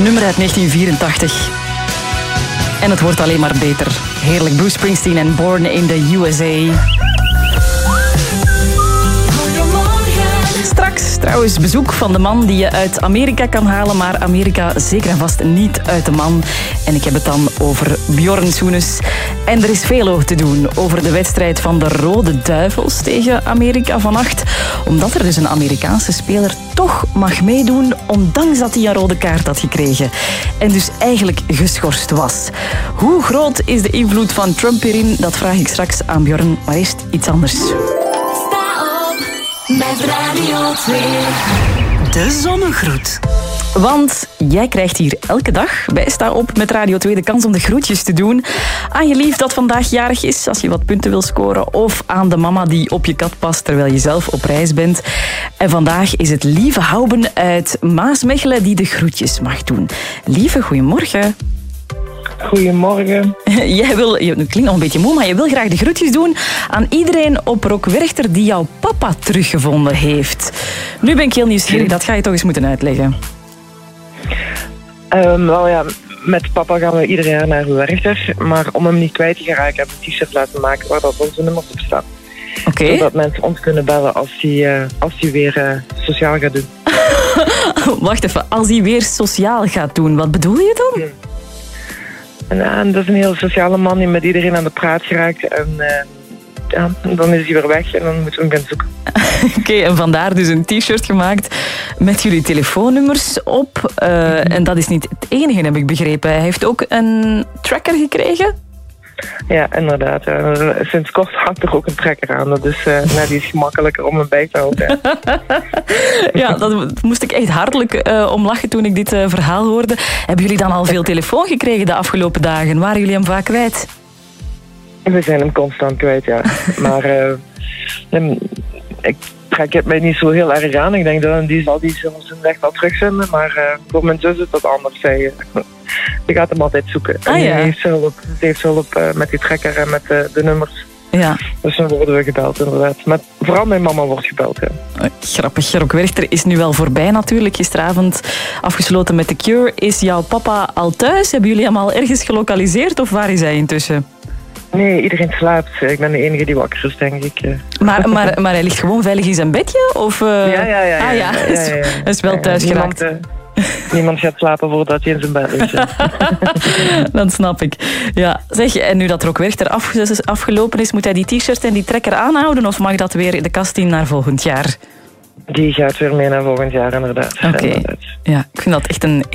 nummer uit 1984. En het wordt alleen maar beter. Heerlijk, Bruce Springsteen en Born in the USA. Straks trouwens bezoek van de man die je uit Amerika kan halen, maar Amerika zeker en vast niet uit de man. En ik heb het dan over Bjorn Soenens. En er is veel te doen over de wedstrijd van de Rode Duivels tegen Amerika vannacht. Omdat er dus een Amerikaanse speler toch mag meedoen, ondanks dat hij een rode kaart had gekregen. En dus eigenlijk geschorst was. Hoe groot is de invloed van Trump hierin? Dat vraag ik straks aan Bjorn, maar eerst iets anders. Met Radio 2. De zonnegroet. Want jij krijgt hier elke dag bij Sta Op met Radio 2 de kans om de groetjes te doen aan je lief dat vandaag jarig is, als je wat punten wil scoren, of aan de mama die op je kat past terwijl je zelf op reis bent. En vandaag is het Lieve Houben uit Maasmechelen die de groetjes mag doen. Lieve, goedemorgen. Goedemorgen. Je klinkt nog een beetje moe, maar je wil graag de groetjes doen aan iedereen op Rockwerchter die jouw papa teruggevonden heeft. Nu ben ik heel nieuwsgierig, dat ga je toch eens moeten uitleggen. Wel ja, met papa gaan we ieder jaar naar Werchter, maar om hem niet kwijt te geraken hebben we een t-shirt laten maken waar dat onze nummers op staan. Oké. Zodat mensen ons kunnen bellen als hij weer sociaal gaat doen. Wacht even, als hij weer sociaal gaat doen, wat bedoel je dan? En dat is een heel sociale man die met iedereen aan de praat geraakt. En dan is hij weer weg en dan moeten we hem gaan zoeken. Oké, en vandaar dus een t-shirt gemaakt met jullie telefoonnummers op. En dat is niet het enige, heb ik begrepen. Hij heeft ook een tracker gekregen? Ja, inderdaad. Sinds kort hangt er ook een trekker aan. Dat is, die is gemakkelijker om hem bij te houden. Ja, dat moest ik echt hartelijk om lachen toen ik dit verhaal hoorde. Hebben jullie dan al veel telefoon gekregen de afgelopen dagen? Waren jullie hem vaak kwijt? We zijn hem constant kwijt, ja. Maar ik trek het mij niet zo heel erg aan. Ik denk dat die zal zijn weg wel terugvinden. Maar voor mijn zus is dat anders. Die gaat hem altijd zoeken. Ah, ja. Ze heeft hulp met die trekker en met de nummers. Ja. Dus dan worden we gebeld, inderdaad. Maar vooral mijn mama wordt gebeld, ja. Grappig. Rockwerchter is nu wel voorbij natuurlijk. Gisteravond afgesloten met The Cure. Is jouw papa al thuis? Hebben jullie hem al ergens gelokaliseerd of waar is hij intussen? Nee, iedereen slaapt. Ik ben de enige die wakker is, denk ik. Maar hij ligt gewoon veilig in zijn bedje? Of, Ja. Hij is wel thuis geraakt. Niemand gaat slapen voordat hij in zijn bed is. Dat snap ik. Ja, zeg, en nu dat Rockwerchter afgelopen is, moet hij die t-shirt en die trekker aanhouden of mag dat weer de kast in naar volgend jaar? Die gaat weer mee naar volgend jaar, inderdaad. Oké. Ja, ik vind dat echt een